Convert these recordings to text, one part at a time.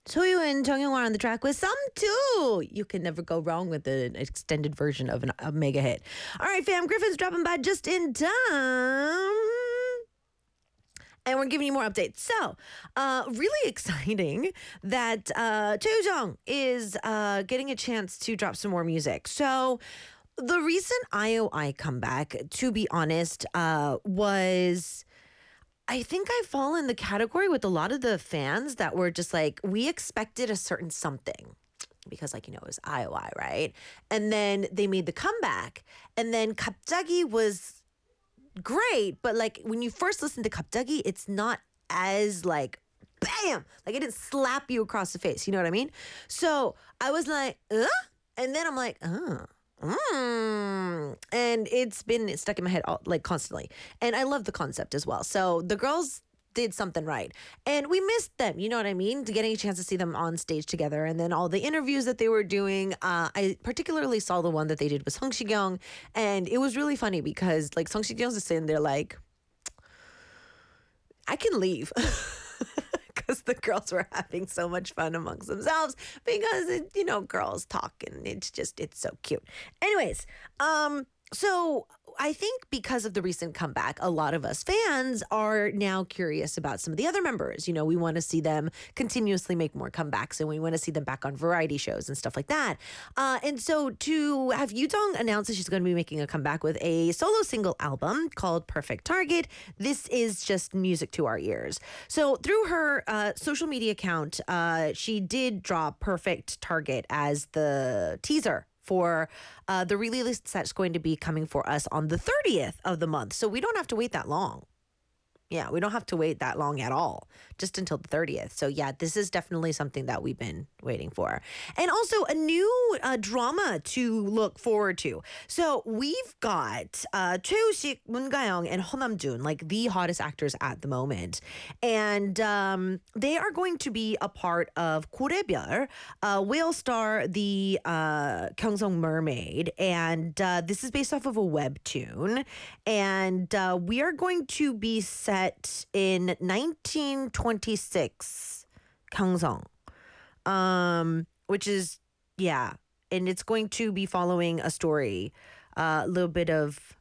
Soyu and Jung are on the track with Some Too. You can never go wrong with an extended version of a mega hit. All right, fam, Griffin's dropping by just in time. And we're giving you more updates. So, really exciting that Choi Jung is getting a chance to drop some more music. So, the recent IOI comeback, to be honest, was... I think I fall in the category with a lot of the fans that were just like, we expected a certain something because, like, it was IOI, right? And then they made the comeback. And then 갑자기 was great. But, like, when you first listen to 갑자기, it's not as, like, bam! Like, it didn't slap you across the face. You know what I mean? So I was like, And then I'm like, and it's been stuck in my head constantly. And I love the concept as well. So the girls did something right. And we missed them, you know what I mean? Getting a chance to see them on stage together. And then all the interviews that they were doing. I particularly saw the one that they did with Song Si-kyung. And it was really funny because like Song Si-kyung's just sitting there like, I can leave. Because the girls were having so much fun amongst themselves because, girls talk and it's so cute. Anyways, so I think because of the recent comeback, a lot of us fans are now curious about some of the other members. We want to see them continuously make more comebacks and we want to see them back on variety shows and stuff like that. And so to have Yudong announce that she's going to be making a comeback with a solo single album called Perfect Target, this is just music to our ears. So through her social media account, she did drop Perfect Target as the teaser for the release that's going to be coming for us on the 30th of the month. So we don't have to wait that long. Yeah, we don't have to wait that long at all, just until the 30th. So yeah, this is definitely something that we've been waiting for. And also a new drama to look forward to. So we've got Choi Woo-sik, Moon Ga-young, and Ho Nam-jun, like the hottest actors at the moment. And they are going to be a part of 고래별, Whale Star, the Gyeongsong Mermaid. And this is based off of a webtoon. And we are going to be set in 1926 Gyeongsong, which is, and it's going to be following a story, a little bit of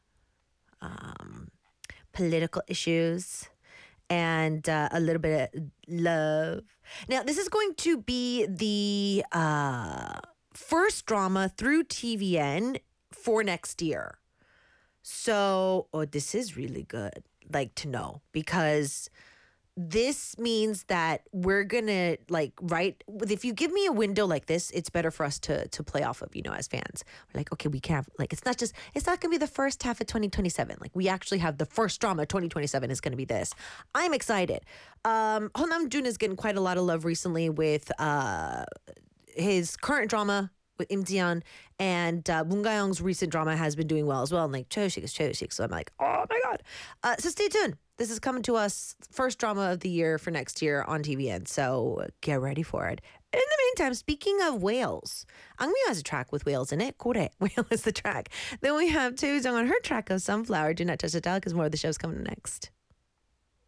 political issues and a little bit of love. Now, this is going to be the first drama through TVN for next year. So, this is really good, to know, because this means that we're gonna if you give me a window like this, it's better for us to play off of, as fans. We're like, okay, we can have, it's not gonna be the first half of 2027. We actually have the first drama 2027 is gonna be this. I'm excited. Ho Nam-jun is getting quite a lot of love recently with his current drama with Im Ji-yeon, and Moon Ga-young's recent drama has been doing well as well. And Choi Woo-sik is Choi Woo-sik, so I'm like, oh my god. So stay tuned. This is coming to us, first drama of the year for next year on TVN. So get ready for it. In the meantime, speaking of whales, Angmyu has a track with whales in it. 고래, whale is the track. Then we have Choi Jung on her track of Sunflower. Do not touch the dial because more of the show's coming next.